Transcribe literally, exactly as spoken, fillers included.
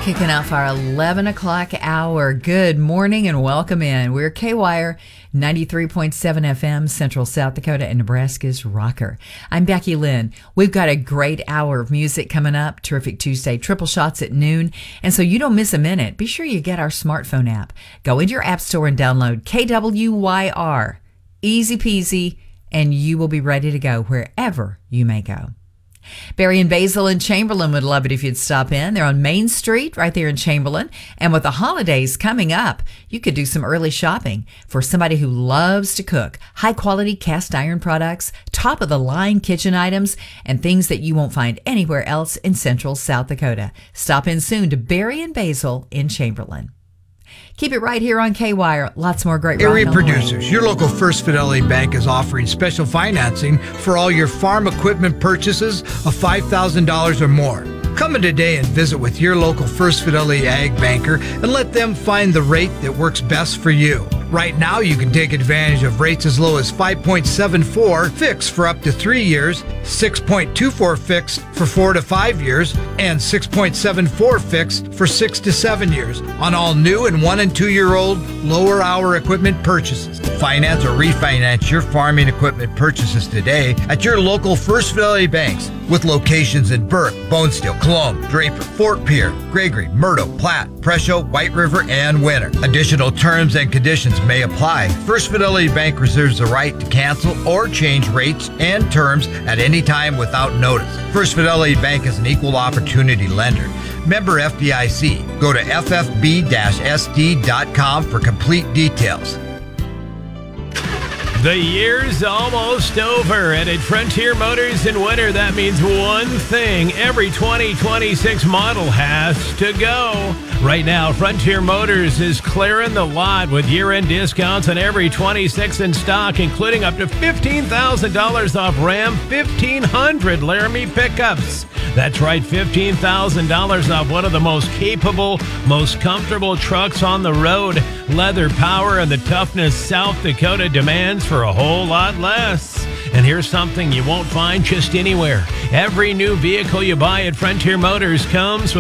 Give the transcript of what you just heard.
Kicking off our eleven o'clock hour. Good morning and welcome in. We're K-Wire ninety-three point seven F M, Central South Dakota and Nebraska's rocker. I'm Becky Lynn. We've got a great hour of music coming up. Terrific Tuesday triple shots at noon. And so you don't miss a minute, be sure you get our smartphone app. Go into your app store and download K W Y R. Easy peasy, and you will be ready to go wherever you may go. Barry and Basil in Chamberlain would love it if you'd stop in. They're on Main Street right there in Chamberlain. And with the holidays coming up, you could do some early shopping for somebody who loves to cook. High quality cast iron products, top of the line kitchen items, and things that you won't find anywhere else in Central South Dakota. Stop in soon to Barry and Basil in Chamberlain. Keep it right here on K-Wire. Lots more great Area producers, your local First Fidelity Bank is offering special financing for all your farm equipment purchases of five thousand dollars or more. Come in today and visit with your local First Fidelity Ag banker and let them find the rate that works best for you. Right now, you can take advantage of rates as low as five point seven four fixed for up to three years, six point two four fixed for four to five years, and six point seven four fixed for six to seven years on all new and one and two year old lower hour equipment purchases. Finance or refinance your farming equipment purchases today at your local First Fidelity banks with locations in Burke, Bonesteel, Cologne, Draper, Fort Pierre, Gregory, Murdo, Platte, Presho, White River, and Winter. Additional terms and conditions may apply. First Fidelity Bank reserves the right to cancel or change rates and terms at any time without notice. First Fidelity Bank is an equal opportunity lender. Member F D I C. Go to F F B S D dot com for complete details. The year's almost over, and at Frontier Motors in winter, that means one thing. Every twenty twenty-six model has to go. Right now, Frontier Motors is clearing the lot with year-end discounts on every twenty-six in stock, including up to fifteen thousand dollars off Ram fifteen hundred Laramie pickups. That's right, fifteen thousand dollars off one of the most capable, most comfortable trucks on the road. Leather power and the toughness South Dakota demands for a whole lot less. And here's something you won't find just anywhere. Every new vehicle you buy at Frontier Motors comes with